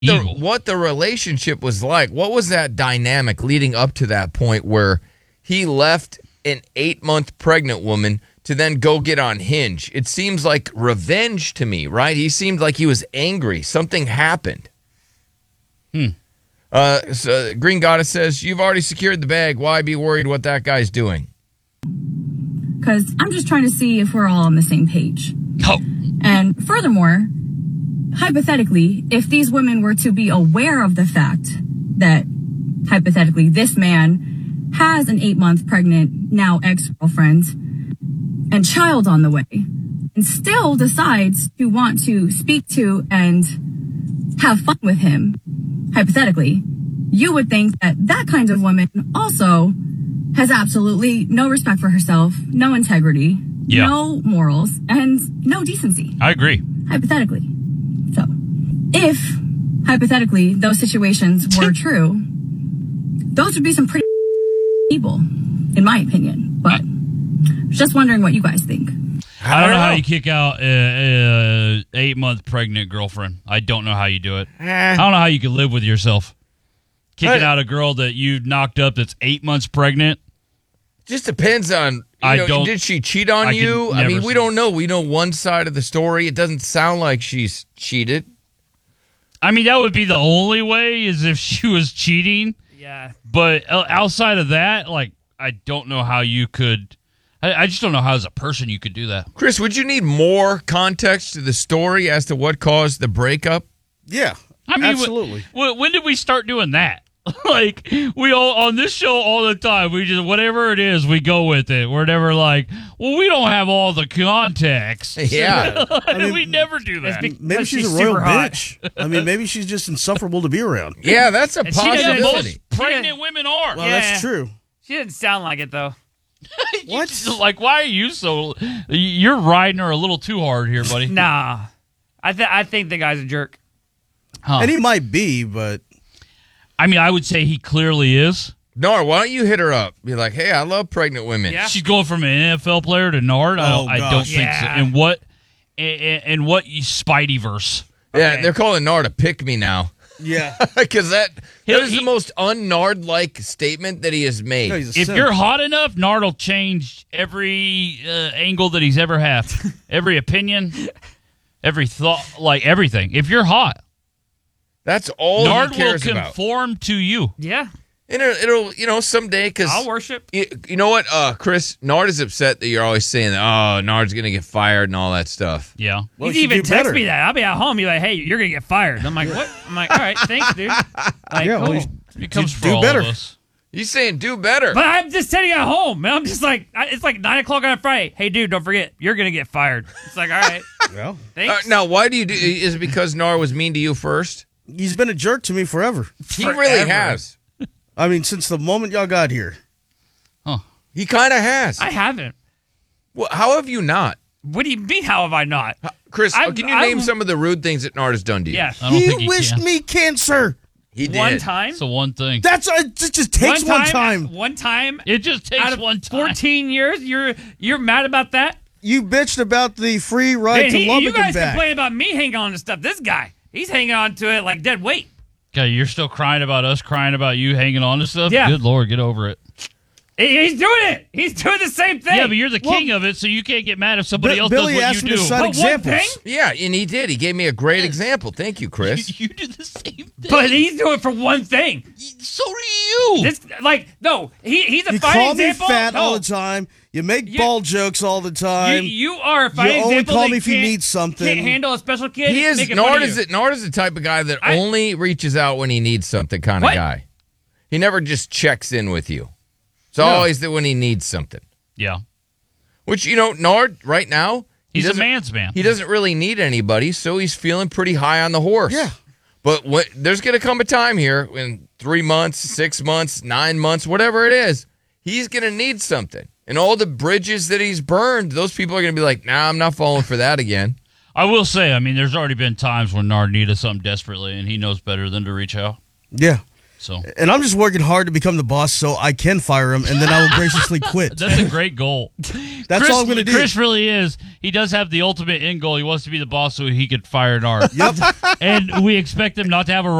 what the relationship was like. What was that dynamic leading up to that point where he left an 8-month pregnant woman to then go get on Hinge? It seems like revenge to me, right? He seemed like he was angry. Something happened. So Green Goddess says, you've already secured the bag. Why be worried what that guy's doing? Because I'm just trying to see if we're all on the same page. Oh. And furthermore, hypothetically, if these women were to be aware of the fact that, hypothetically, this man has an 8-month pregnant, now ex-girlfriend, and child on the way, and still decides to want to speak to and have fun with him, hypothetically, you would think that that kind of woman also has absolutely no respect for herself, no integrity, no morals, and no decency. I agree. Hypothetically. So, if, hypothetically, those situations were true, those would be some pretty people, in my opinion. But just wondering what you guys think. I don't know how you kick out a 8-month pregnant girlfriend. I don't know how you do it. I don't know how you can live with yourself. Kicking out a girl that you knocked up that's 8 months pregnant. Just depends on, did she cheat on you? I mean, we don't know. We know one side of the story. It doesn't sound like she's cheated. I mean, that would be the only way is if she was cheating. Yeah. But outside of that, like, I don't know how you could. I just don't know how as a person you could do that. Chris, would you need more context to the story as to what caused the breakup? Yeah, I mean, absolutely. When did we start doing that? Like, we all, on this show all the time, we just, whatever it is, we go with it. We're never like, well, we don't have all the context. Yeah. I mean, we never do that. Maybe she's a royal bitch. I mean, maybe she's just insufferable to be around. Yeah, that's a possibility. Most pregnant women are. Well, that's true. She didn't sound like it, though. What? Like, why are you so... You're riding her a little too hard here, buddy. Nah. I think the guy's a jerk. Huh. And he might be, but... I mean, I would say he clearly is. Nard, why don't you hit her up? Be like, hey, I love pregnant women. Yeah. She's going from an NFL player to Nard. I don't think so. And what Spideyverse? Yeah, they're calling Nard a pick-me now. Yeah. Because that is the most un-Nard-like statement that he has made. No, if you're hot enough, Nard will change every angle that he's ever had. Every opinion, every thought, like everything. If you're hot. That's all Nard he cares will about. Conform to you. Yeah. And it'll, someday, because... I'll worship. You know what, Chris? Nard is upset that you're always saying, Nard's going to get fired and all that stuff. Yeah. Well, he's even text me that. I'll be at home. He's like, hey, you're going to get fired. And I'm like, what? I'm like, all right, thanks, dude. Like, yeah, well, it comes for do all better. of us. He's saying do better. But I'm just sitting at home, and I'm just like, it's like 9 o'clock on a Friday. Hey, dude, don't forget, you're going to get fired. It's like, all right. Well, thanks. Now, why do you do... Is it because Nard was mean to you first? He's been a jerk to me forever. He really has. I mean, since the moment y'all got here. Huh. He kind of has. I haven't. Well, how have you not? What do you mean, how have I not? Chris, can you name some of the rude things that Nard has done to you? Yeah. I don't think He wished can. me cancer. He did. One time? It's the one thing. It just takes one time. One time? It just takes Out of one time. 14 years? You're mad about that? You bitched about the free ride to Lubbock you guys and back. complain about me hanging on to stuff. This guy, he's hanging on to it like dead weight. Okay, you're still crying about us crying about you hanging on to stuff? Yeah. Good Lord, get over it. He's doing it. He's doing the same thing. Yeah, but you're the king of it, so you can't get mad if somebody else Billy does what asked you me to do. cite But one examples. thing? Yeah, and he did. He gave me a great example. Thank you, Chris. You do the same thing. But he's doing it for one thing. So do you. He's a You fine call example. me fat No. all the time. You make ball jokes all the time. You are a fine You only example. call that me if you can't- need something. Can't handle a special kid. He is making fun Nard of is you. Nard is the type of guy that only reaches out when he needs something kind of What? guy. He never just checks in with you. It's always that when he needs something. Yeah. Which, Nard, right now, He's a man's man. He doesn't really need anybody, so he's feeling pretty high on the horse. Yeah. But there's going to come a time here in 3 months, 6 months, 9 months, whatever it is, he's going to need something. And all the bridges that he's burned, those people are going to be like, nah, I'm not falling for that again. I will say, I mean, there's already been times when Nard needed something desperately, and he knows better than to reach out. Yeah. So, And I'm just working hard to become the boss so I can fire him, and then I will graciously quit. that's a great goal. That's all I'm going to do. Chris really is. He does have the ultimate end goal. He wants to be the boss so he could fire Nard. Yep. And we expect him not to have a